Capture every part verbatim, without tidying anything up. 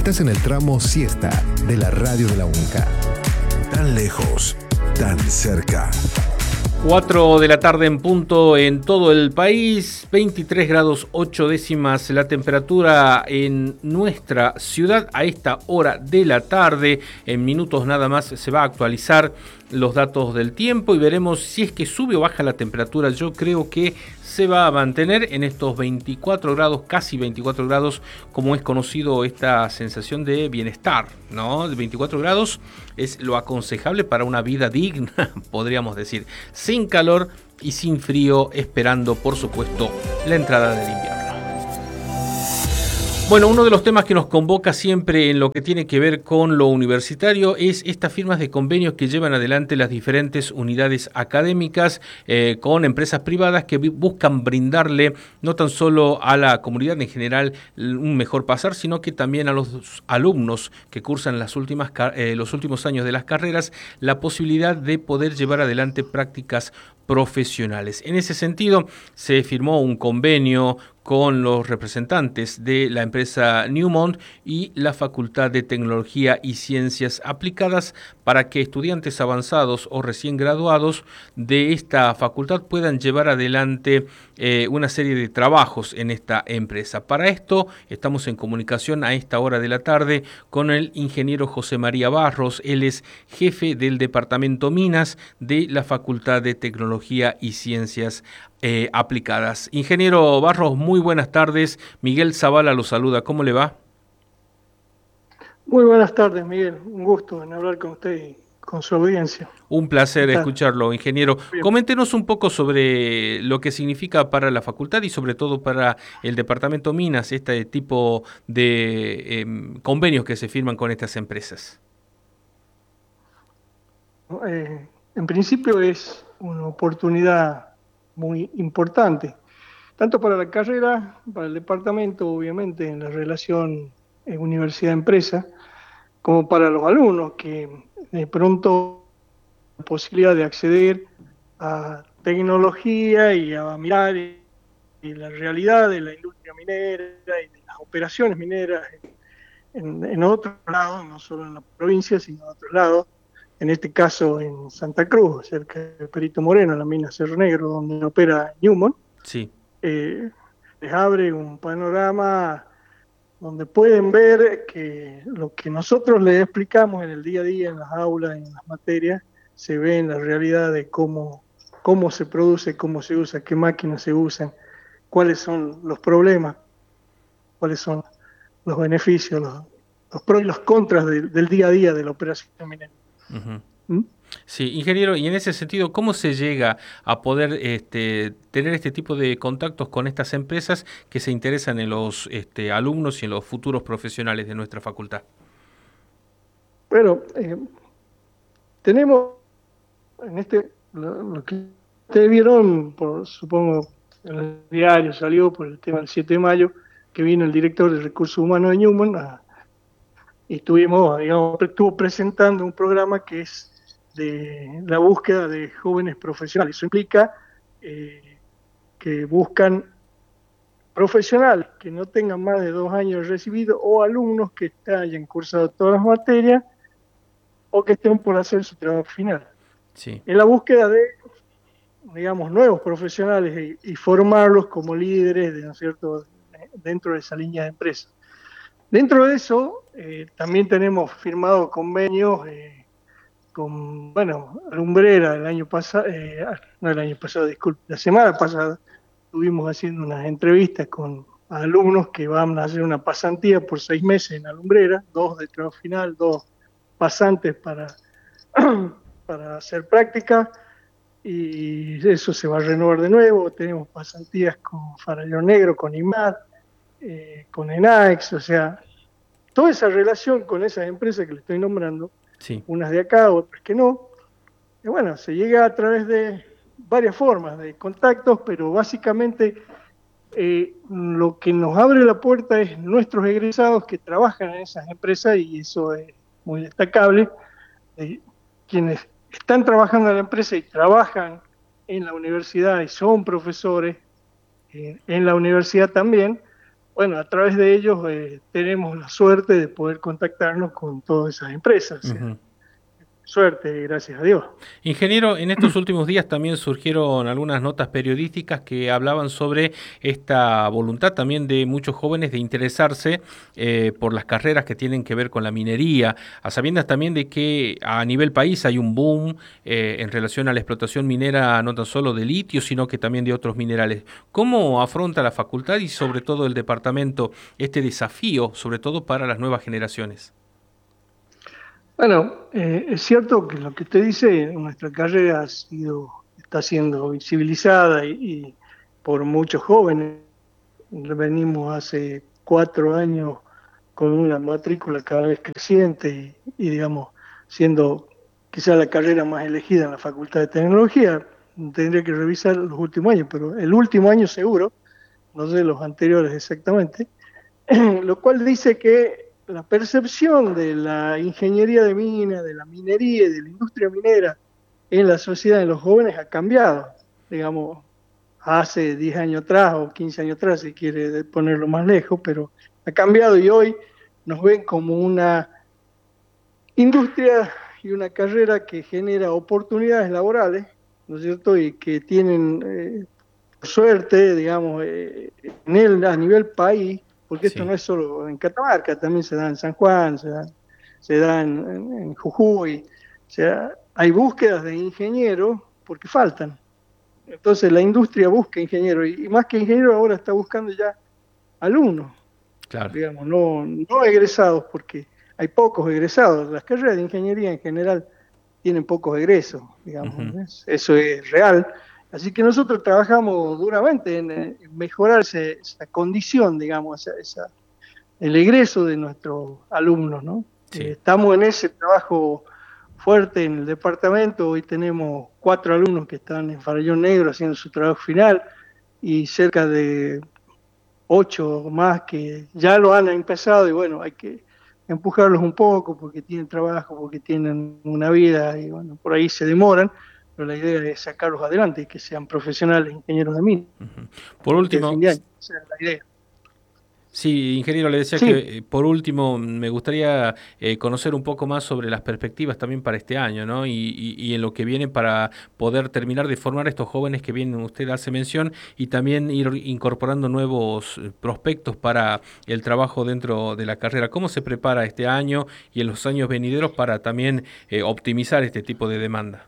Estás en el tramo siesta de la radio de la UNCA. Tan lejos, tan cerca. cuatro de la tarde en punto en todo el país, veintitrés grados ocho décimas la temperatura en nuestra ciudad a esta hora de la tarde. En minutos nada más se va a actualizar los datos del tiempo y veremos si es que sube o baja la temperatura. Yo creo que se va a mantener en estos veinticuatro grados, casi veinticuatro grados, como es conocido esta sensación de bienestar, ¿no? De veinticuatro grados es lo aconsejable para una vida digna, podríamos decir, sin calor y sin frío, esperando, por supuesto, la entrada del invierno. Bueno, uno de los temas que nos convoca siempre en lo que tiene que ver con lo universitario es estas firmas de convenios que llevan adelante las diferentes unidades académicas eh, con empresas privadas que buscan brindarle no tan solo a la comunidad en general un mejor pasar, sino que también a los alumnos que cursan las últimas, eh, los últimos años de las carreras la posibilidad de poder llevar adelante prácticas profesionales. En ese sentido, se firmó un convenio con los representantes de la empresa Newmont y la Facultad de Tecnología y Ciencias Aplicadas para que estudiantes avanzados o recién graduados de esta facultad puedan llevar adelante eh, una serie de trabajos en esta empresa. Para esto estamos en comunicación a esta hora de la tarde con el ingeniero José María Barros. Él es jefe del Departamento Minas de la Facultad de Tecnología y Ciencias eh, Aplicadas. Ingeniero Barros, muy buenas tardes. Miguel Zavala lo saluda. ¿Cómo le va? Muy buenas tardes, Miguel. Un gusto en hablar con usted y con su audiencia. Un placer escucharlo, ingeniero. Bien. Coméntenos un poco sobre lo que significa para la facultad y sobre todo para el Departamento Minas este tipo de eh, convenios que se firman con estas empresas. Eh, en principio es una oportunidad muy importante, tanto para la carrera, para el departamento, obviamente, en la relación eh, universidad-empresa, como para los alumnos, que de pronto la posibilidad de acceder a tecnología y a mirar y, y la realidad de la industria minera y de las operaciones mineras en, en otros lados, no solo en la provincia, sino en otros lados. En este caso en Santa Cruz, cerca de Perito Moreno, en la mina Cerro Negro, donde opera Newmont, sí. eh, les abre un panorama donde pueden ver que lo que nosotros les explicamos en el día a día, en las aulas, en las materias, se ve en la realidad de cómo, cómo se produce, cómo se usa, qué máquinas se usan, cuáles son los problemas, cuáles son los beneficios, los, los pros y los contras de, del día a día de la operación minera. Uh-huh. ¿Mm? Sí, ingeniero, y en ese sentido, ¿cómo se llega a poder este, tener este tipo de contactos con estas empresas que se interesan en los este, alumnos y en los futuros profesionales de nuestra facultad? Bueno, eh, tenemos en este, lo, lo que ustedes vieron, por, supongo, en el diario salió por el tema del siete de mayo, que vino el director de Recursos Humanos de Newmont a, y estuvimos, digamos, estuvo presentando un programa que es de la búsqueda de jóvenes profesionales. Eso implica eh, que buscan profesionales que no tengan más de dos años recibidos o alumnos que hayan cursado todas las materias o que estén por hacer su trabajo final. Sí. En la búsqueda de, digamos, nuevos profesionales y, y formarlos como líderes, de, ¿no es cierto?, dentro de esa línea de empresa. Dentro de eso, eh, también tenemos firmado convenios eh, con, bueno, Lumbrera el año pasado, eh, no el año pasado, disculpe, la semana pasada estuvimos haciendo unas entrevistas con alumnos que van a hacer una pasantía por seis meses en la Lumbrera, dos de trabajo final, dos pasantes para, para hacer práctica, y eso se va a renovar de nuevo. Tenemos pasantías con Farallón Negro, con I M A D, eh, con ENAEX, o sea, toda esa relación con esas empresas que le estoy nombrando, sí. Unas de acá, otras que no, y bueno, se llega a través de varias formas de contactos, pero básicamente eh, lo que nos abre la puerta es nuestros egresados que trabajan en esas empresas, y eso es muy destacable. Eh, quienes están trabajando en la empresa y trabajan en la universidad y son profesores eh, en la universidad también, bueno, a través de ellos eh, tenemos la suerte de poder contactarnos con todas esas empresas. O sea, Ujú. suerte, gracias a Dios. Ingeniero, en estos últimos días también surgieron algunas notas periodísticas que hablaban sobre esta voluntad también de muchos jóvenes de interesarse eh, por las carreras que tienen que ver con la minería, a sabiendas también de que a nivel país hay un boom eh, en relación a la explotación minera no tan solo de litio, sino que también de otros minerales. ¿Cómo afronta la facultad y sobre todo el departamento este desafío, sobre todo para las nuevas generaciones? Bueno, eh, es cierto que lo que usted dice, nuestra carrera ha sido, está siendo visibilizada y, y por muchos jóvenes. Venimos hace cuatro años con una matrícula cada vez creciente y, y, digamos, siendo quizá la carrera más elegida en la Facultad de Tecnología. Tendría que revisar los últimos años, pero el último año seguro, no sé los anteriores exactamente, lo cual dice que la percepción de la ingeniería de mina, de la minería y de la industria minera en la sociedad de los jóvenes ha cambiado. Digamos, hace diez años atrás o quince años atrás, si quiere ponerlo más lejos, pero ha cambiado y hoy nos ven como una industria y una carrera que genera oportunidades laborales, ¿no es cierto? Y que tienen, eh, por suerte, digamos, eh, en el, a nivel país, porque esto no Sí, es solo en Catamarca, también se da en San Juan, se da, se da en, en, en Jujuy, o sea, hay búsquedas de ingenieros porque faltan. Entonces la industria busca ingenieros y, y más que ingenieros ahora está buscando ya alumnos, claro. digamos, no, no egresados, porque hay pocos egresados. Las carreras de ingeniería en general tienen pocos egresos, digamos, Ujú. ¿ves? Eso es real. Así que nosotros trabajamos duramente en, en mejorar ese, esa condición, digamos, esa, esa, el egreso de nuestros alumnos, ¿no? Eh, Sí. estamos en ese trabajo fuerte en el departamento. Hoy tenemos cuatro alumnos que están en Farallón Negro haciendo su trabajo final y cerca de ocho más que ya lo han empezado y bueno, hay que empujarlos un poco porque tienen trabajo, porque tienen una vida y bueno, por ahí se demoran, pero la idea es sacarlos adelante y que sean profesionales, ingenieros de mina, Ujú. Por antes de fin último, de año. Esa es la idea. sí, ingeniero, le decía Sí, que eh, por último me gustaría eh, conocer un poco más sobre las perspectivas también para este año, ¿no? Y, y- y en lo que viene para poder terminar de formar a estos jóvenes que vienen, usted hace mención, y también ir incorporando nuevos eh, prospectos para el trabajo dentro de la carrera. ¿Cómo se prepara este año y en los años venideros para también eh, optimizar este tipo de demanda?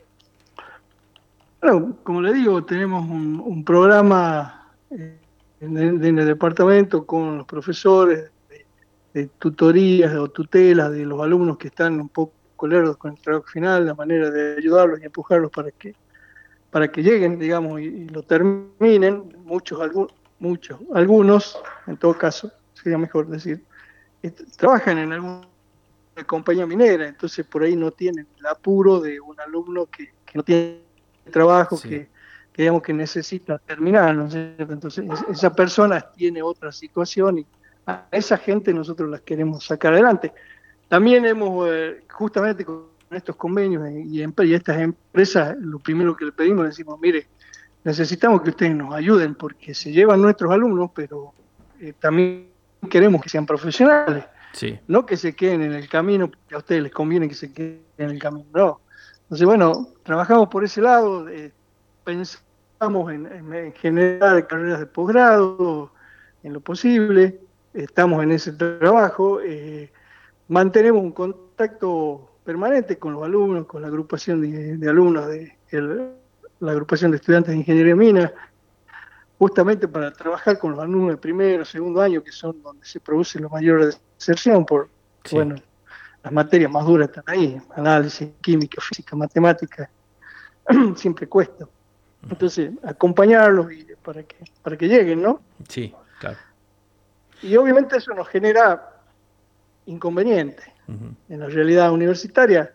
bueno, como le digo, tenemos un, un programa eh, en, el, en el departamento con los profesores de, de tutorías o tutelas de los alumnos que están un poco lerdos con el trabajo final, la manera de ayudarlos y empujarlos para que, para que lleguen, digamos, y, y lo terminen. Muchos, algu- muchos, algunos, en todo caso, sería mejor decir, eh, trabajan en alguna compañía minera, entonces por ahí no tienen el apuro de un alumno que, que no tiene trabajo, Sí. que, que, digamos que necesita terminar, ¿no es cierto? Entonces esa persona tiene otra situación y a esa gente nosotros las queremos sacar adelante. También hemos, eh, justamente con estos convenios y, y estas empresas, lo primero que le pedimos, le decimos, mire, necesitamos que ustedes nos ayuden porque se llevan nuestros alumnos, pero eh, también queremos que sean profesionales, Sí. no que se queden en el camino, porque a ustedes les conviene que se queden en el camino, no. Entonces, bueno, trabajamos por ese lado, eh, pensamos en, en, en generar carreras de posgrado en lo posible, estamos en ese trabajo. Eh, mantenemos un contacto permanente con los alumnos, con la agrupación de, de alumnos de el, la agrupación de estudiantes de ingeniería mina, justamente para trabajar con los alumnos de primero, segundo año, que son donde se produce la mayor deserción, porque, Sí. bueno, las materias más duras están ahí, análisis, química, física, matemática, siempre cuesta. Entonces, acompañarlos y para que, para que lleguen, ¿no? Sí, claro. Y obviamente eso nos genera inconvenientes. Ujú. En la realidad universitaria,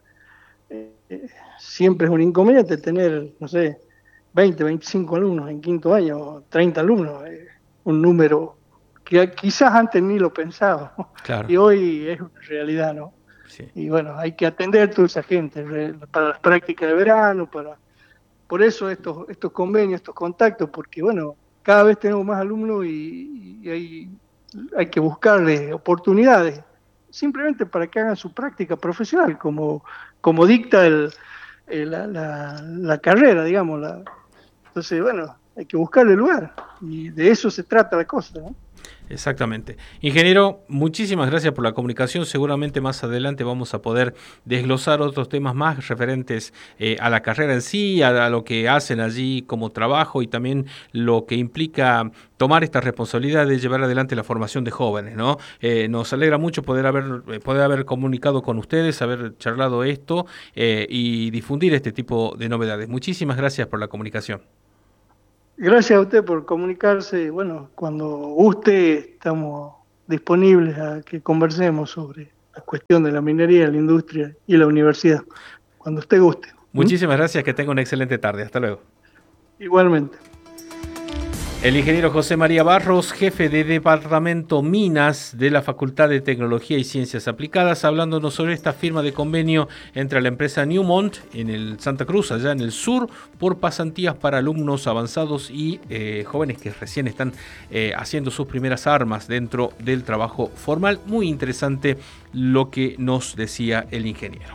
eh, siempre es un inconveniente tener, no sé, veinte, veinticinco alumnos en quinto año, treinta alumnos, eh, un número que quizás antes ni lo pensaba, Claro. y hoy es una realidad, ¿no? Sí. Y bueno, hay que atender a toda esa gente para las prácticas de verano, para por eso estos, estos convenios, estos contactos, porque bueno, cada vez tenemos más alumnos y, y hay, hay que buscarles oportunidades, simplemente para que hagan su práctica profesional, como, como dicta el, el, la, la, la carrera, digamos. La, entonces, bueno, hay que buscarle lugar, y de eso se trata la cosa, ¿no? Exactamente. Ingeniero, muchísimas gracias por la comunicación. Seguramente más adelante vamos a poder desglosar otros temas más referentes eh, a la carrera en sí, a, a lo que hacen allí como trabajo y también lo que implica tomar esta responsabilidad de llevar adelante la formación de jóvenes, ¿no? Eh, nos alegra mucho poder haber, poder haber comunicado con ustedes, haber charlado esto eh, y difundir este tipo de novedades. Muchísimas gracias por la comunicación. Gracias a usted por comunicarse. Bueno, cuando guste, estamos disponibles a que conversemos sobre la cuestión de la minería, la industria y la universidad. Cuando usted guste. Muchísimas ¿Mm? gracias, que tenga una excelente tarde. Hasta luego. Igualmente. El ingeniero José María Barros, jefe de Departamento Minas de la Facultad de Tecnología y Ciencias Aplicadas, hablándonos sobre esta firma de convenio entre la empresa Newmont en el Santa Cruz, allá en el sur, por pasantías para alumnos avanzados y eh, jóvenes que recién están eh, haciendo sus primeras armas dentro del trabajo formal. Muy interesante lo que nos decía el ingeniero.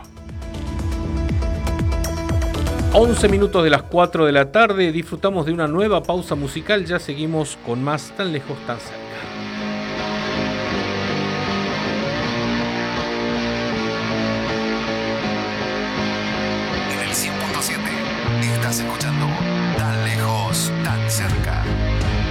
once minutos de las cuatro de la tarde, disfrutamos de una nueva pausa musical, ya seguimos con más Tan Lejos, Tan Cerca.